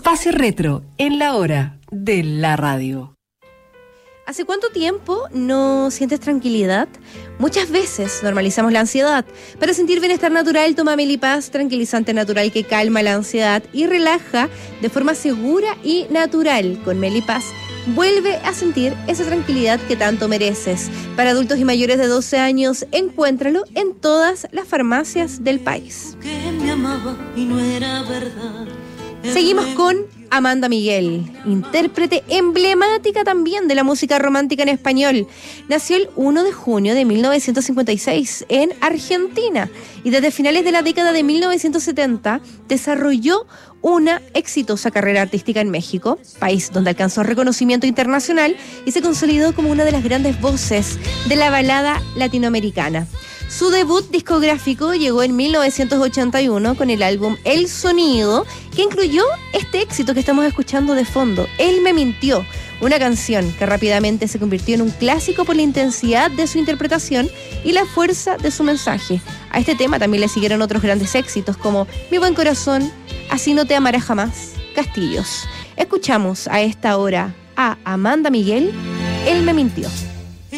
Espacio Retro en la hora de la radio. ¿Hace cuánto tiempo no sientes tranquilidad? Muchas veces normalizamos la ansiedad. Para sentir bienestar natural, toma Melipaz, tranquilizante natural que calma la ansiedad y relaja de forma segura y natural. Con Melipaz, vuelve a sentir esa tranquilidad que tanto mereces. Para adultos y mayores de 12 años, encuéntralo en todas las farmacias del país. Que me amaba y no era verdad. Seguimos con Amanda Miguel, intérprete emblemática también de la música romántica en español. Nació el 1 de junio de 1956 en Argentina y desde finales de la década de 1970 desarrolló una exitosa carrera artística en México, país donde alcanzó reconocimiento internacional y se consolidó como una de las grandes voces de la balada latinoamericana. Su debut discográfico llegó en 1981 con el álbum El Sonido, que incluyó este éxito que estamos escuchando de fondo, Él me mintió, una canción que rápidamente se convirtió en un clásico por la intensidad de su interpretación y la fuerza de su mensaje. A este tema también le siguieron otros grandes éxitos como Mi buen corazón, Así no te amaré jamás, Castillos. Escuchamos a esta hora a Amanda Miguel, Él me mintió.